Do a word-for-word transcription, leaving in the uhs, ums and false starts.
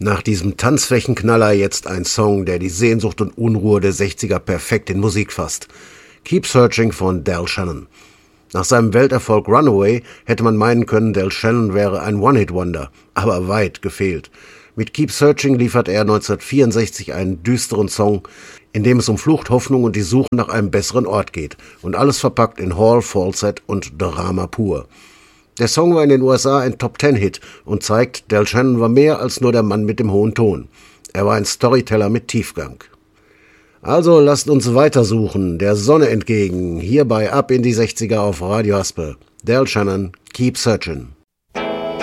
Nach diesem Tanzflächenknaller jetzt ein Song, der die Sehnsucht und Unruhe der sechziger perfekt in Musik fasst. Keep Searching von Del Shannon. Nach seinem Welterfolg Runaway hätte man meinen können, Del Shannon wäre ein One-Hit-Wonder, aber weit gefehlt. Mit Keep Searching liefert er neunzehnhundertvierundsechzig einen düsteren Song, in dem es um Flucht, Hoffnung und die Suche nach einem besseren Ort geht. Und alles verpackt in Hall, Falsett und Drama pur. Der Song war in den U S A ein Top-Ten-Hit und zeigt, Del Shannon war mehr als nur der Mann mit dem hohen Ton. Er war ein Storyteller mit Tiefgang. Also lasst uns weitersuchen, der Sonne entgegen, hierbei ab in die sechziger auf Radio Haspe. Del Shannon, Keep Searching.